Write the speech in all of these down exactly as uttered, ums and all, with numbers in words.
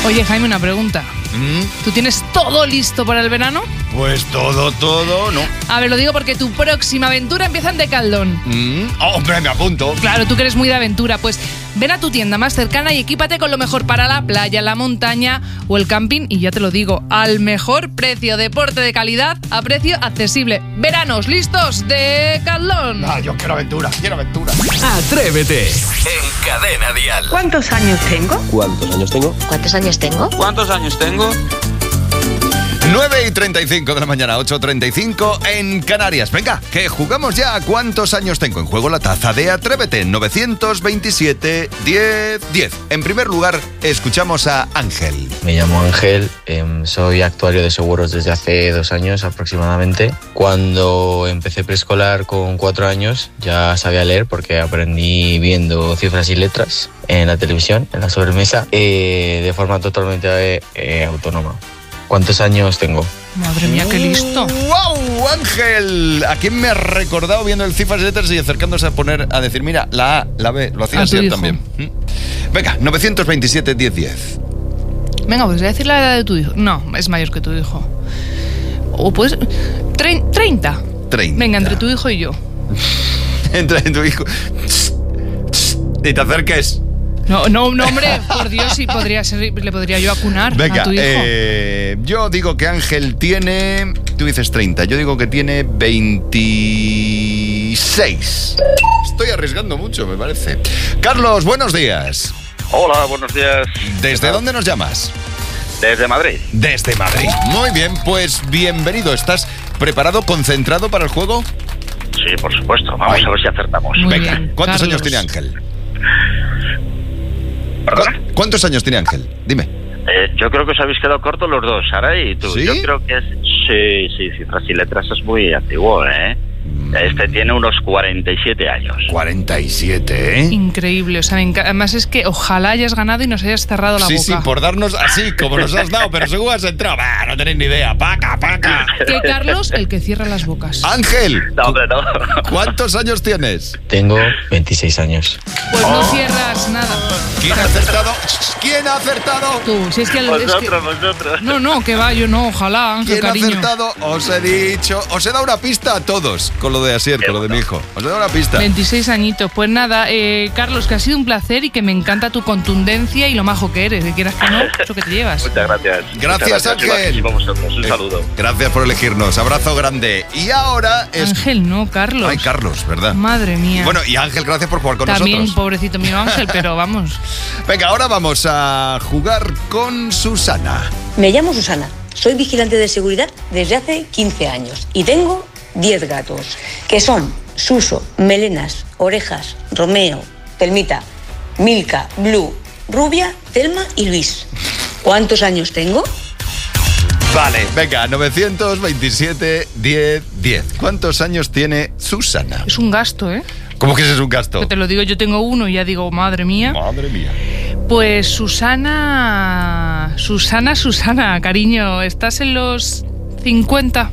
Oye, Jaime, una pregunta. ¿Mm? ¿Tú tienes todo listo para el verano? Pues todo, todo, no. A ver, lo digo porque tu próxima aventura empieza en Decathlon. ¿Mm? Oh, hombre, me apunto. Claro, tú que eres muy de aventura, pues ven a tu tienda más cercana y equípate con lo mejor para la playa, la montaña o el camping. Y ya te lo digo, al mejor precio, deporte de calidad a precio accesible. Veranos listos, Decathlon. Ah, yo quiero aventura, quiero aventura. Atrévete en Cadena Dial. ¿Cuántos años tengo? ¿Cuántos años tengo? ¿Cuántos años tengo? ¿Cuántos años tengo? nueve y treinta y cinco de la mañana, ocho y treinta y cinco en Canarias. Venga, que jugamos ya. ¿Cuántos años tengo? En juego la taza de Atrévete, novecientos veintisiete, diez, diez. En primer lugar, escuchamos a Ángel. Me llamo Ángel, eh, soy actuario de seguros desde hace dos años aproximadamente. Cuando empecé preescolar con cuatro años ya sabía leer porque aprendí viendo cifras y letras en la televisión, en la sobremesa, eh, de forma totalmente eh, autónoma. ¿Cuántos años tengo? Madre mía, qué listo. ¡Wow, Ángel! ¿A quién me ha recordado viendo el cifras y letras y acercándose a poner, a decir, mira, la A, la B, lo hacía A tu así hijo. también? ¿Mm? Venga, novecientos veintisiete, diez, diez. Venga, pues voy a decir la edad de tu hijo. No, es mayor que tu hijo. O pues... trein- treinta. treinta. Venga, entre tu hijo y yo. Entre tu hijo. Y te acerques. No, no, no, hombre, por Dios, sí podría ser, le podría yo acunar Venga, a tu hijo. eh, yo digo que Ángel tiene... Tú dices treinta, yo digo que tiene veintiséis. Estoy arriesgando mucho, me parece. Carlos, buenos días. Hola, buenos días. ¿Desde dónde nos llamas? Desde Madrid. Desde Madrid. Muy bien, pues bienvenido. ¿Estás preparado, concentrado para el juego? Sí, por supuesto. Vamos Ay. a ver si acertamos. Muy Venga, bien, ¿cuántos Carlos. años tiene Ángel? ¿Perdona? ¿Cu- ¿Cuántos años tiene Ángel? Dime. Eh, yo creo que os habéis quedado cortos los dos, Sara y tú. ¿Sí? Yo creo que es... Sí, sí, cifras y letras es muy antiguo, ¿eh? Este tiene unos cuarenta y siete años. cuarenta y siete, ¿eh? Increíble, o sea, me enca- además es que ojalá hayas ganado y nos hayas cerrado la Sí, boca. sí, por darnos así, como nos has dado, pero según has entrado, bah, no tenéis ni idea, paca, paca. Que Carlos, el que cierra las bocas. Ángel, No, hombre, no. ¿cuántos años tienes? Tengo veintiséis años. Pues no cierras nada. ¿Quién ha acertado? ¿Quién ha acertado? Tú, si es que... el- es que- Vosotros, vosotros. No, no, que va, yo no, ojalá, Ángel, ¿Quién ha cariño. acertado? Os he dicho, os he dado una pista a todos con lo de Asier, Qué con lo de mi bueno. hijo. Os he dado una pista. veintiséis añitos. Pues nada, eh, Carlos, que ha sido un placer y que me encanta tu contundencia y lo majo que eres. Que quieras que no, eso que te llevas. Muchas gracias. Gracias, Muchas Ángel. gracias. Y vosotros, un Eh, saludo. Gracias por elegirnos. Abrazo grande. Y ahora es... Ángel, no, Carlos. Ay, Carlos, ¿verdad? Madre mía. Bueno, y Ángel, gracias por jugar con También, nosotros. pobrecito mío Ángel, pero vamos. Venga, ahora vamos a jugar con Susana. Me llamo Susana. Soy vigilante de seguridad desde hace quince años y tengo diez gatos, que son Suso, Melenas, Orejas, Romeo, Telmita, Milka, Blue, Rubia, Telma y Luis. ¿Cuántos años tengo? Vale, venga, novecientos veintisiete, diez, diez. ¿Cuántos años tiene Susana? Es un gasto, ¿eh? ¿Cómo que ese es un gasto? Que te lo digo, yo tengo uno y ya digo, madre mía. Madre mía. Pues Susana... Susana, Susana, cariño, estás en los cincuenta.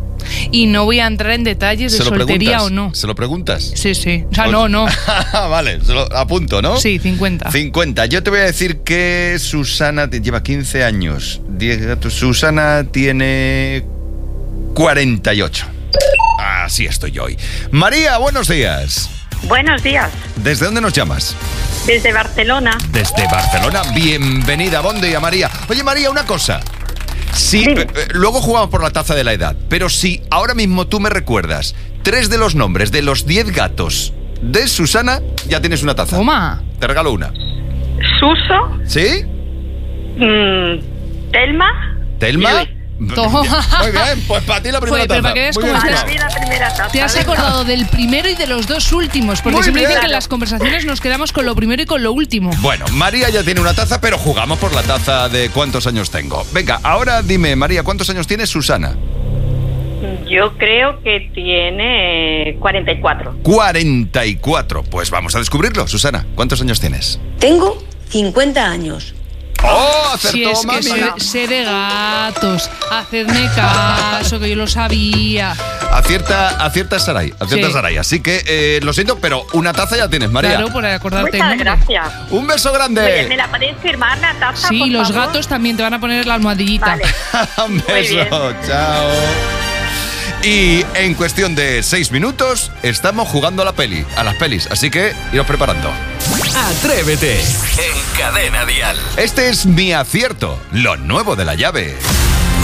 Y no voy a entrar en detalles de ¿Se lo soltería preguntas? o no. ¿Se lo preguntas? Sí, sí. O sea, no, no. Vale, se lo apunto, ¿no? Sí, cincuenta. cincuenta. Yo te voy a decir que Susana te- lleva quince años. diez gatos. Susana tiene cuarenta y ocho. Así estoy yo hoy. María, buenos días. Buenos días. ¿Desde dónde nos llamas? Desde Barcelona. Desde Barcelona. Bienvenida, Bonde y a María. Oye, María, una cosa. Sí, Dime. eh, eh, luego jugamos por la taza de la edad, pero si ahora mismo tú me recuerdas tres de los nombres de los diez gatos de Susana, ya tienes una taza. Toma. Te regalo una. Suso, ¿Sí? mm, Telma. ¿Telma? Luis. Toma. Muy bien, pues para ti la primera Pues, pero taza. para que veas Muy cómo bien estás- Para jugado. mí la primera taza. Te has venga. acordado del primero y de los dos últimos, porque Muy siempre bien. dicen que en las conversaciones nos quedamos con lo primero y con lo último. Bueno, María ya tiene una taza, pero jugamos por la taza de cuántos años tengo. Venga, ahora dime, María, ¿cuántos años tiene Susana? Yo creo que tiene eh, cuarenta y cuatro. cuarenta y cuatro. Pues vamos a descubrirlo, Susana. ¿Cuántos años tienes? Tengo cincuenta años. ¡Oh, acertó, Si es que mami! sé, sé de gatos. Hacedme caso, que yo lo sabía. Acierta, acierta Saray, acierta Sí. Saray. Así que eh, lo siento, pero una taza ya tienes, María. Claro, por acordarte el Muchas nombre. gracias. Un beso Oye, grande. ¿me la podéis firmar la taza, Sí, por los favor? gatos también te van a poner la almohadillita. Vale. Un beso, chao. Y en cuestión de seis minutos estamos jugando a la peli, a las pelis, así que iros preparando. Atrévete en Cadena Dial. Este es mi acierto, lo nuevo de la llave.